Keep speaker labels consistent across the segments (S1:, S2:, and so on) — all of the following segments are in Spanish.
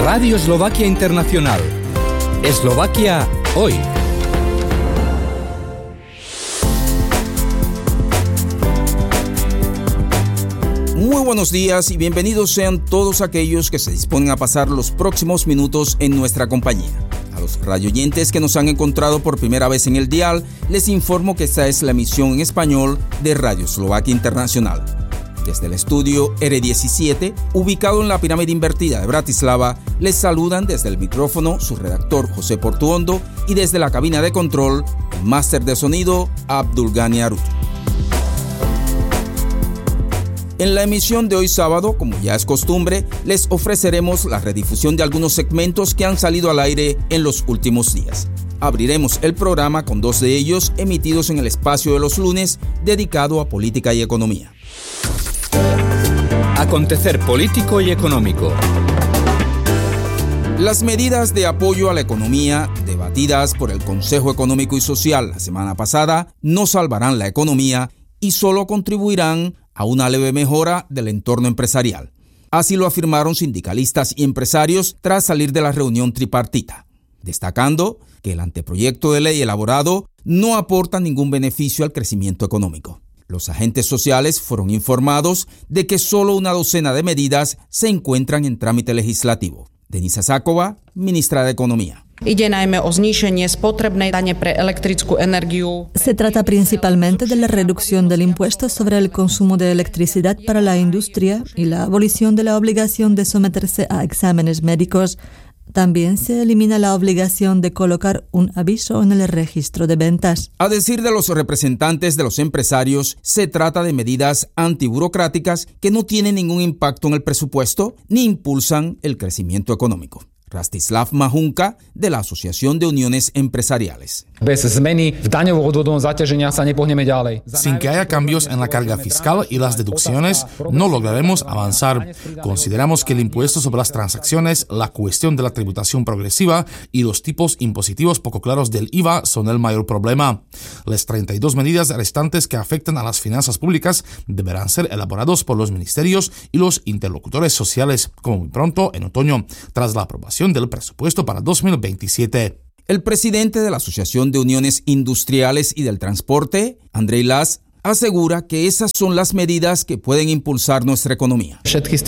S1: Radio Eslovaquia Internacional. Eslovaquia hoy.
S2: Muy buenos días y bienvenidos sean todos aquellos que se disponen a pasar los próximos minutos en nuestra compañía. A los radioyentes que nos han encontrado por primera vez en el dial, les informo que esta es la emisión en español de Radio Eslovaquia Internacional. Desde el estudio R17, ubicado en la pirámide invertida de Bratislava, les saludan desde el micrófono su redactor José Portuondo y desde la cabina de control, el máster de sonido Abdulgani Arut. En la emisión de hoy sábado, como ya es costumbre, les ofreceremos la redifusión de algunos segmentos que han salido al aire en los últimos días. Abriremos el programa con dos de ellos emitidos en el espacio de los lunes dedicado a política y economía.
S1: Acontecer político y económico.
S2: Las medidas de apoyo a la economía debatidas por el Consejo Económico y Social la semana pasada no salvarán la economía y solo contribuirán a una leve mejora del entorno empresarial. Así lo afirmaron sindicalistas y empresarios tras salir de la reunión tripartita, destacando que el anteproyecto de ley elaborado no aporta ningún beneficio al crecimiento económico. Los agentes sociales fueron informados de que solo una docena de medidas se encuentran en trámite legislativo. Denisa Sáková, ministra de Economía.
S3: Se trata principalmente de la reducción del impuesto sobre el consumo de electricidad para la industria y la abolición de la obligación de someterse a exámenes médicos. También se elimina la obligación de colocar un aviso en el registro de ventas.
S2: A decir de los representantes de los empresarios, se trata de medidas antiburocráticas que no tienen ningún impacto en el presupuesto ni impulsan el crecimiento económico. Rastislav Mahunka, de la Asociación de Uniones Empresariales.
S4: Sin que haya cambios en la carga fiscal y las deducciones, no lograremos avanzar. Consideramos que el impuesto sobre las transacciones, la cuestión de la tributación progresiva y los tipos impositivos poco claros del IVA son el mayor problema. Las 32 medidas restantes que afectan a las finanzas públicas deberán ser elaborados por los ministerios y los interlocutores sociales, como muy pronto en otoño, tras la aprobación del presupuesto para 2027.
S2: El presidente de la Asociación de Uniones Industriales y del Transporte, Andrej Las, asegura que esas son las medidas que pueden impulsar nuestra economía.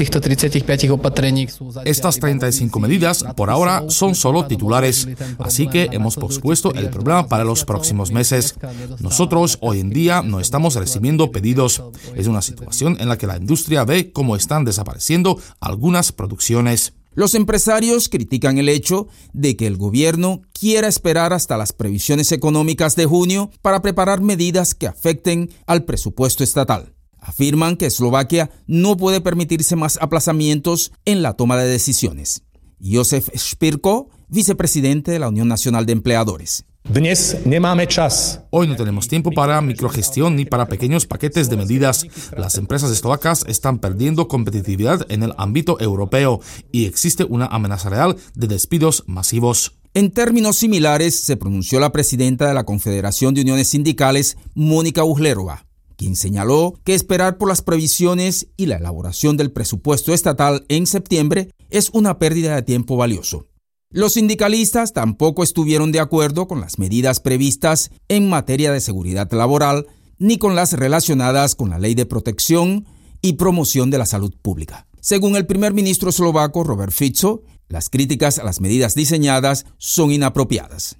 S4: Estas 35 medidas, por ahora, son solo titulares, así que hemos pospuesto el problema para los próximos meses. Nosotros, hoy en día, no estamos recibiendo pedidos. Es una situación en la que la industria ve cómo están desapareciendo algunas producciones.
S2: Los empresarios critican el hecho de que el gobierno quiera esperar hasta las previsiones económicas de junio para preparar medidas que afecten al presupuesto estatal. Afirman que Eslovaquia no puede permitirse más aplazamientos en la toma de decisiones. Josef Špirko, vicepresidente de la Unión Nacional de Empleadores.
S4: Hoy no tenemos tiempo para microgestión ni para pequeños paquetes de medidas. Las empresas eslovacas están perdiendo competitividad en el ámbito europeo y existe una amenaza real de despidos masivos.
S2: En términos similares se pronunció la presidenta de la Confederación de Uniones Sindicales, Mónica Uhlerova, quien señaló que esperar por las previsiones y la elaboración del presupuesto estatal en septiembre es una pérdida de tiempo valioso. Los sindicalistas tampoco estuvieron de acuerdo con las medidas previstas en materia de seguridad laboral ni con las relacionadas con la Ley de Protección y Promoción de la Salud Pública. Según el primer ministro eslovaco Robert Fico, las críticas a las medidas diseñadas son inapropiadas.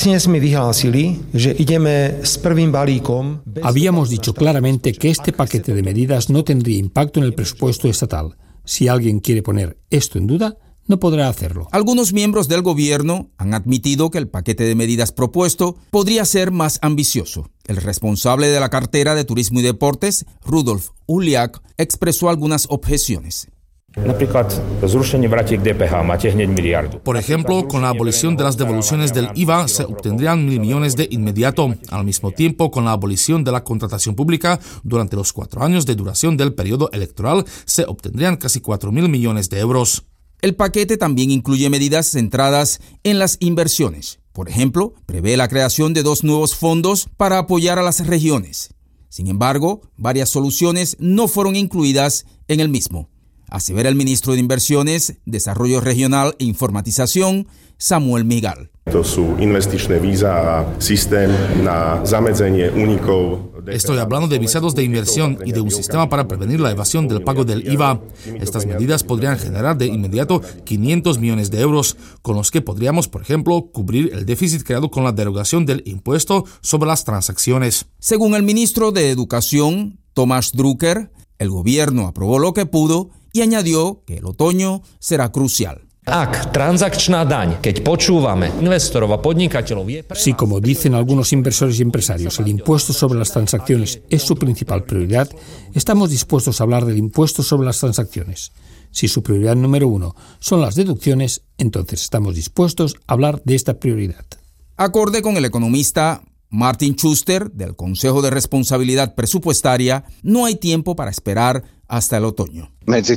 S5: Habíamos dicho claramente que este paquete de medidas no tendría impacto en el presupuesto estatal. Si alguien quiere poner esto en duda, no podrá hacerlo.
S2: Algunos miembros del gobierno han admitido que el paquete de medidas propuesto podría ser más ambicioso. El responsable de la cartera de Turismo y Deportes, Rudolf Uliak, expresó algunas objeciones.
S4: Por ejemplo, con la abolición de las devoluciones del IVA se obtendrían 1.000 millones de inmediato. Al mismo tiempo, con la abolición de la contratación pública, durante los 4 años de duración del periodo electoral, se obtendrían casi 4.000 millones de euros.
S2: El paquete también incluye medidas centradas en las inversiones. Por ejemplo, prevé la creación de 2 nuevos fondos para apoyar a las regiones. Sin embargo, varias soluciones no fueron incluidas en el mismo. asevera el ministro de Inversiones, Desarrollo Regional e Informatización, Samuel Migal.
S4: Estoy hablando de visados de inversión y de un sistema para prevenir la evasión del pago del IVA. Estas medidas podrían generar de inmediato 500 millones de euros, con los que podríamos, por ejemplo, cubrir el déficit creado con la derogación del impuesto sobre las transacciones.
S2: Según el ministro de Educación, Tomáš Drucker, el gobierno aprobó lo que pudo y añadió que el otoño será crucial.
S5: Si, como dicen algunos inversores y empresarios, el impuesto sobre las transacciones es su principal prioridad, estamos dispuestos a hablar del impuesto sobre las transacciones. Si su prioridad número 1 son las deducciones, entonces estamos dispuestos a hablar de esta prioridad.
S2: Acorde con el economista Martin Schuster, del Consejo de Responsabilidad Presupuestaria, no hay tiempo para esperar hasta el otoño.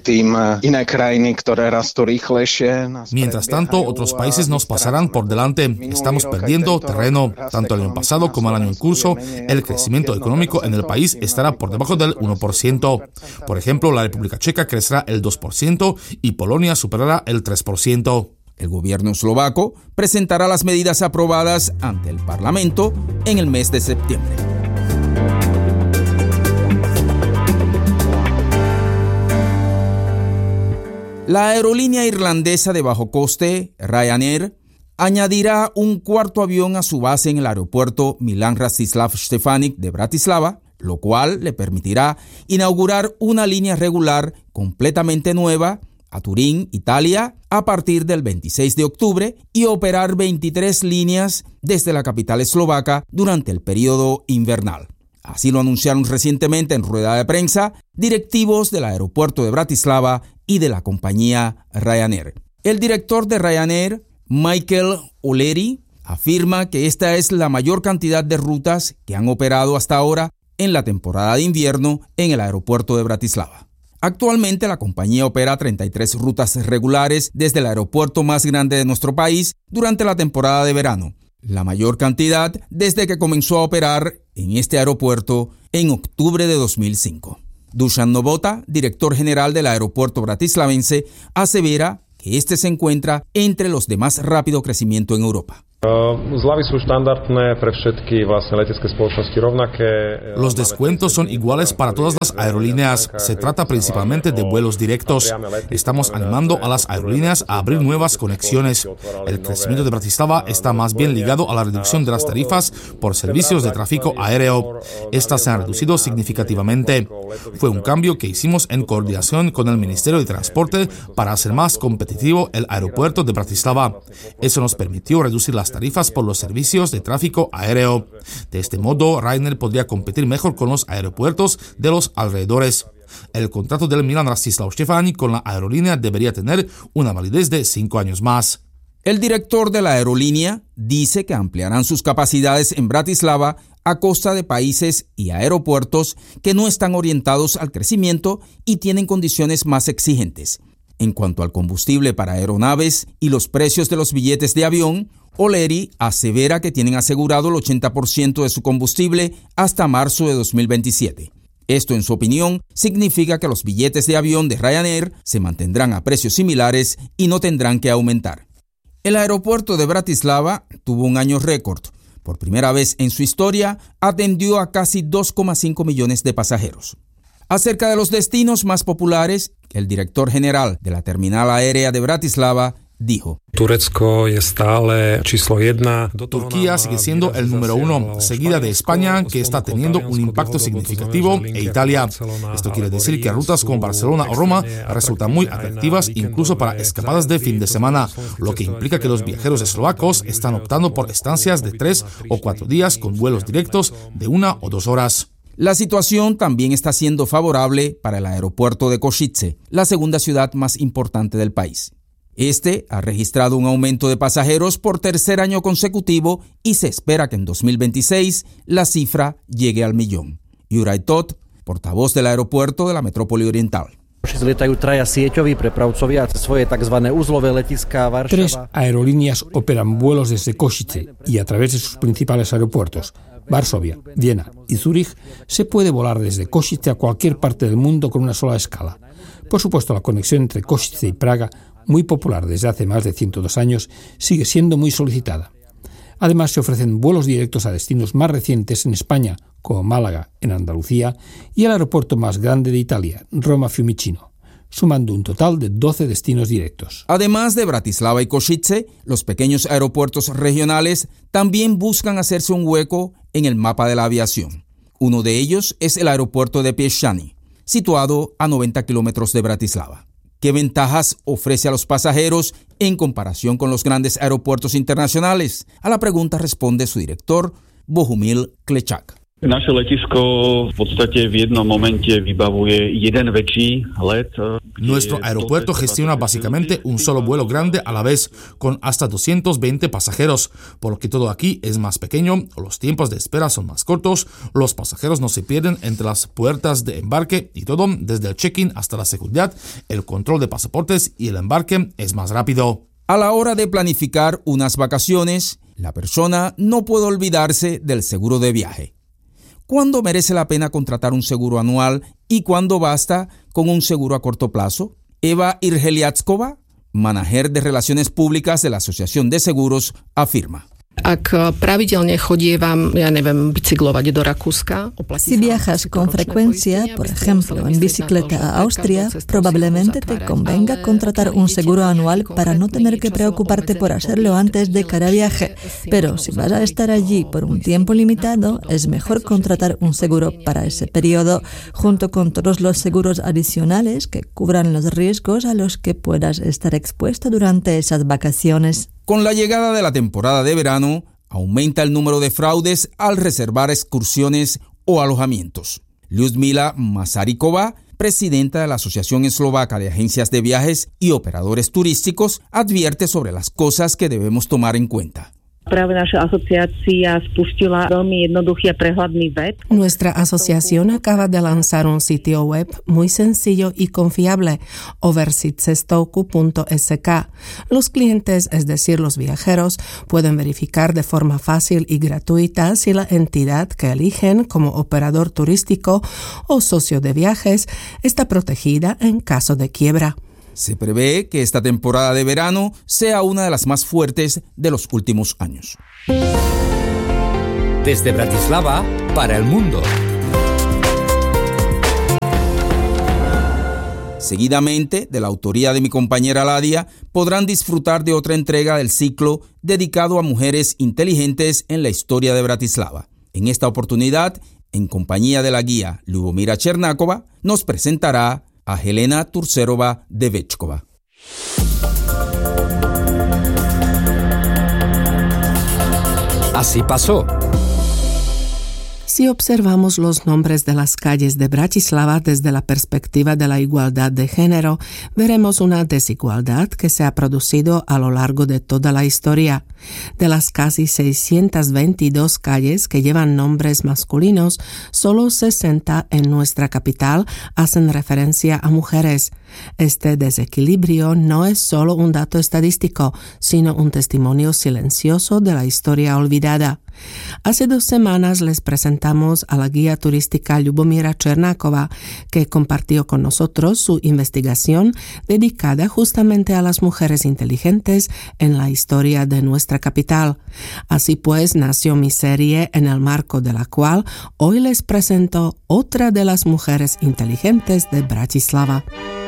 S4: Mientras tanto, otros países nos pasarán por delante. Estamos perdiendo terreno. Tanto el año pasado como el año en curso, el crecimiento económico en el país estará por debajo del 1%. Por ejemplo, la República Checa crecerá el 2% y Polonia superará el 3%.
S2: El gobierno eslovaco presentará las medidas aprobadas ante el Parlamento en el mes de septiembre. La aerolínea irlandesa de bajo coste, Ryanair, añadirá un cuarto avión a su base en el aeropuerto Milan Rastislav Štefánik de Bratislava, lo cual le permitirá inaugurar una línea regular completamente nueva a Turín, Italia, a partir del 26 de octubre y operar 23 líneas desde la capital eslovaca durante el periodo invernal. Así lo anunciaron recientemente en rueda de prensa directivos del aeropuerto de Bratislava y de la compañía Ryanair. El director de Ryanair, Michael O'Leary, afirma que esta es la mayor cantidad de rutas que han operado hasta ahora en la temporada de invierno en el aeropuerto de Bratislava. Actualmente la compañía opera 33 rutas regulares desde el aeropuerto más grande de nuestro país durante la temporada de verano, la mayor cantidad desde que comenzó a operar en este aeropuerto en octubre de 2005. Dušan Novota, director general del aeropuerto bratislavense, asevera que este se encuentra entre los de más rápido crecimiento en Europa.
S4: Los descuentos son iguales para todas las aerolíneas. Se trata principalmente de vuelos directos. Estamos animando a las aerolíneas a abrir nuevas conexiones. El crecimiento de Bratislava está más bien ligado a la reducción de las tarifas por servicios de tráfico aéreo. Estas se han reducido significativamente. Fue un cambio que hicimos en coordinación con el Ministerio de Transporte para hacer más competitivo el aeropuerto de Bratislava. Eso nos permitió reducir las tarifas por los servicios de tráfico aéreo. De este modo, Ryanair podría competir mejor con los aeropuertos de los alrededores. El contrato del Milan Rastislav Štefánik con la aerolínea debería tener una validez de 5 años más.
S2: El director de la aerolínea dice que ampliarán sus capacidades en Bratislava a costa de países y aeropuertos que no están orientados al crecimiento y tienen condiciones más exigentes. En cuanto al combustible para aeronaves y los precios de los billetes de avión, O'Leary asevera que tienen asegurado el 80% de su combustible hasta marzo de 2027. Esto, en su opinión, significa que los billetes de avión de Ryanair se mantendrán a precios similares y no tendrán que aumentar. El aeropuerto de Bratislava tuvo un año récord. Por primera vez en su historia, atendió a casi 2,5 millones de pasajeros. Acerca de los destinos más populares, el director general de la terminal aérea de Bratislava dijo:
S4: Turquía sigue siendo el número 1, seguida de España, que está teniendo un impacto significativo, e Italia. Esto quiere decir que rutas como Barcelona o Roma resultan muy atractivas incluso para escapadas de fin de semana, lo que implica que los viajeros eslovacos están optando por estancias de 3 o 4 días con vuelos directos de 1 o 2 horas.
S2: La situación también está siendo favorable para el aeropuerto de Košice, la segunda ciudad más importante del país. Este ha registrado un aumento de pasajeros por tercer año consecutivo y se espera que en 2026 la cifra llegue al 1.000.000. Juraj Todt, portavoz del aeropuerto de la metrópoli oriental.
S5: 3 aerolíneas operan vuelos desde Košice y a través de sus principales aeropuertos, Varsovia, Viena y Zúrich. Se puede volar desde Košice a cualquier parte del mundo con una sola escala. Por supuesto, la conexión entre Košice y Praga, muy popular desde hace más de 102 años, sigue siendo muy solicitada. Además, se ofrecen vuelos directos a destinos más recientes en España, como Málaga, en Andalucía, y el aeropuerto más grande de Italia, Roma-Fiumicino, sumando un total de 12 destinos directos.
S2: Además de Bratislava y Košice, los pequeños aeropuertos regionales también buscan hacerse un hueco en el mapa de la aviación. Uno de ellos es el aeropuerto de Piešťany, situado a 90 kilómetros de Bratislava. ¿Qué ventajas ofrece a los pasajeros en comparación con los grandes aeropuertos internacionales? A la pregunta responde su director, Bohumil Klečák.
S6: Naše letisko v podstate v jednom momente vybavuje jeden väčší let.
S4: Nuestro aeropuerto gestiona básicamente un solo vuelo grande a la vez, con hasta 220 pasajeros, por lo que todo aquí es más pequeño, los tiempos de espera son más cortos, los pasajeros no se pierden entre las puertas de embarque y todo, desde el check-in hasta la seguridad, el control de pasaportes y el embarque es más rápido.
S2: A la hora de planificar unas vacaciones, la persona no puede olvidarse del seguro de viaje. ¿Cuándo merece la pena contratar un seguro anual y cuándo basta con un seguro a corto plazo? Eva Irheliackova, manager de Relaciones Públicas de la Asociación de Seguros, afirma.
S3: Si viajas con frecuencia, por ejemplo, en bicicleta a Austria, probablemente te convenga contratar un seguro anual para no tener que preocuparte por hacerlo antes de cada viaje. Pero si vas a estar allí por un tiempo limitado, es mejor contratar un seguro para ese periodo, junto con todos los seguros adicionales que cubran los riesgos a los que puedas estar expuesto durante esas vacaciones.
S2: Con la llegada de la temporada de verano, aumenta el número de fraudes al reservar excursiones o alojamientos. Lyudmila Masarykova, presidenta de la Asociación Eslovaca de Agencias de Viajes y Operadores Turísticos, advierte sobre las cosas que debemos tomar en cuenta.
S7: Nuestra asociación acaba de lanzar un sitio web muy sencillo y confiable, oversitcestovku.sk. Los clientes, es decir, los viajeros, pueden verificar de forma fácil y gratuita si la entidad que eligen como operador turístico o socio de viajes está protegida en caso de quiebra.
S2: Se prevé que esta temporada de verano sea una de las más fuertes de los últimos años.
S1: Desde Bratislava para el mundo.
S2: Seguidamente, de la autoría de mi compañera Ladia, podrán disfrutar de otra entrega del ciclo dedicado a mujeres inteligentes en la historia de Bratislava. En esta oportunidad, en compañía de la guía Ljubomíra Černáková, nos presentará a Helena Turčerová-Devečková.
S1: Así pasó.
S7: Si observamos los nombres de las calles de Bratislava desde la perspectiva de la igualdad de género, veremos una desigualdad que se ha producido a lo largo de toda la historia. De las casi 622 calles que llevan nombres masculinos, solo 60 en nuestra capital hacen referencia a mujeres. Este desequilibrio no es solo un dato estadístico, sino un testimonio silencioso de la historia olvidada. Hace 2 semanas les presentamos a la guía turística Ljubomíra Černáková, que compartió con nosotros su investigación dedicada justamente a las mujeres inteligentes en la historia de nuestra capital. Así pues, nació mi serie en el marco de la cual hoy les presento otra de las mujeres inteligentes de Bratislava.